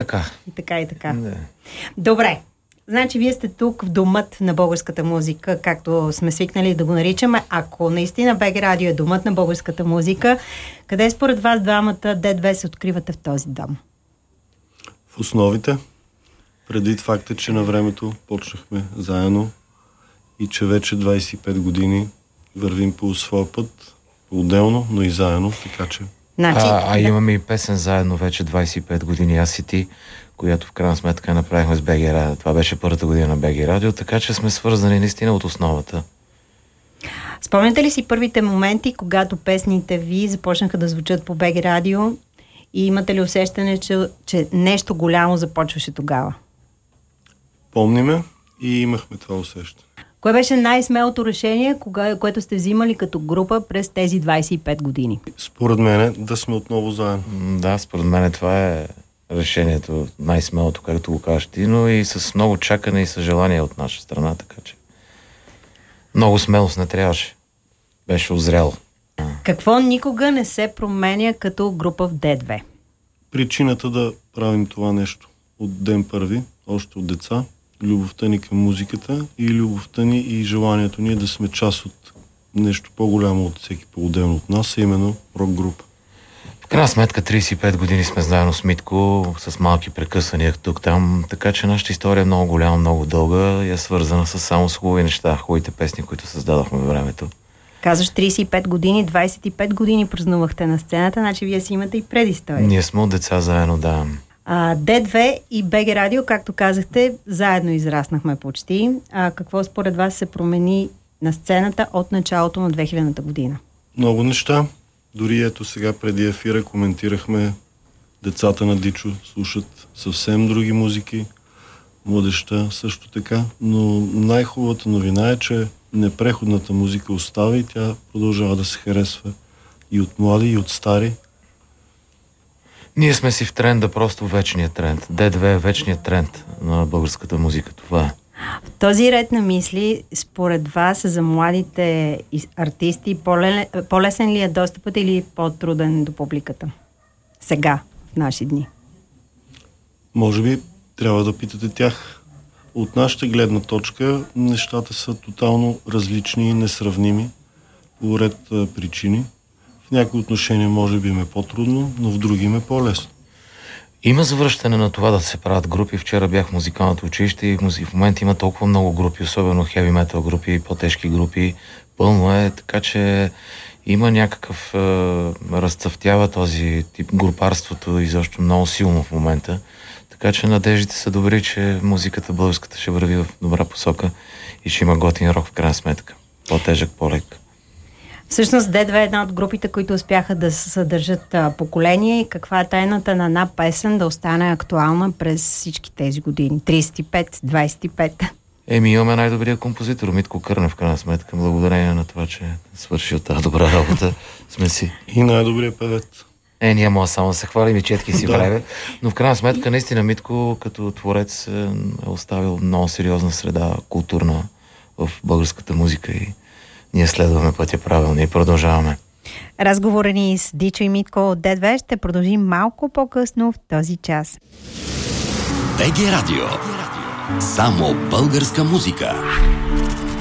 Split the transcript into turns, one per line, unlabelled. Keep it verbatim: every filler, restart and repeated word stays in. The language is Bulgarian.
така.
И така, и така.
Не.
Добре. Значи, вие сте тук в домът на българската музика, както сме свикнали да го наричаме. Ако наистина БГ Радио е домът на българската музика, къде според вас двамата Д две се откривате в този дом?
В основите, предвид факта, че на времето почнахме заедно и че вече двайсет и пет години вървим по своя път, по-отделно, но и заедно, така че...
Значи,
А, а
да.
имаме и песен заедно вече двайсет и пет години, аз и ти, която в крайна сметка направихме с БГ Радио. Това беше първата година на БГ Радио, така че сме свързани наистина от основата.
Спомняте ли си първите моменти, когато песните ви започнаха да звучат по БГ Радио и имате ли усещане, че, че нещо голямо започваше тогава?
Помниме и имахме това усещане.
Кое беше най-смелото решение, кога, което сте взимали като група през тези двайсет и пет години?
Според мен е да сме отново заедно.
М, Да, според мен това е решението, най-смелото, както го кажеш ти, но и с много чакане и съжаление от наша страна, така че много смелост не трябваше. Беше озряло.
Какво никога не се променя като група в Д две?
Причината да правим това нещо от ден първи, още от деца, любовта ни към музиката и любовта ни и желанието ни е да сме част от нещо по-голямо от всеки по-отделно от нас, а именно рок-група.
В крайна сметка трийсет и пет години сме заедно с Митко, с малки прекъсвания тук-там, така че нашата история е много голяма, много дълга и е свързана с само с хубави неща, хубавите песни, които създадохме във времето.
Казваш трийсет и пет години, двайсет и пет години празнувахте на сцената, значи вие си имате и предистория.
Ние сме от деца заедно, да.
А, Д две и БГ Радио, както казахте, заедно израснахме почти. А какво според вас се промени на сцената от началото на две хилядната година?
Много неща. Дори ето сега преди ефира коментирахме, децата на Дичо слушат съвсем други музики, младежта също така, но най-хубавата новина е, че непреходната музика остава и тя продължава да се харесва и от млади, и от стари.
Ние сме си в тренда, просто вечният тренд. Д две е вечният тренд на българската музика. Това е.
В този ред на мисли, според вас за младите артисти по-лесен ли е достъпът или по-труден до публиката? Сега, в наши дни.
Може би трябва да питате тях. От нашата гледна точка нещата са тотално различни и несравними по ред а, причини. В някои отношения може би им е по-трудно, но в други им е по-лесно.
Има завръщане на това да се правят групи. Вчера бях в музикалното училище и в момента има толкова много групи, особено хеви метал групи, по-тежки групи. Пълно е, така че има някакъв е, разцъфтява този тип групарството изобщо много силно в момента. Така че надеждите са добри, че музиката българската ще върви в добра посока и ще има готин рок в крайна сметка. По-тежък, по-лек.
Всъщност Д две е една от групите, които успяха да съдържат а, поколение и каква е тайната на една песен да остане актуална през всички тези години? трийсет и пет, двайсет и пет.
Еми, имаме най-добрия композитор, Митко Кърнев, в крайна сметка. Благодарение на това, че свърши от тази добра работа. Сме си.
И най-добрия певец.
Е, ние може само да се хвалим и четки си
Да.
време. Но в крайна сметка, наистина, Митко като творец е оставил много сериозна среда, културна в българската музика и ние следваме пътя правилно и продължаваме.
Разговора ни с Дичо и Митко от Д две ще продължим малко по-късно в този час.
БГ Радио. Само българска музика.